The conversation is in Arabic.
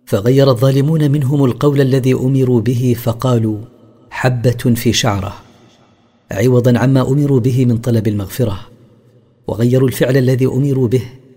فغير الظالمون منهم القول الذي أمروا به فقالوا حبة في شعرة، عوضا عما أمروا به من طلب المغفرة، وغيروا الفعل الذي أمروا به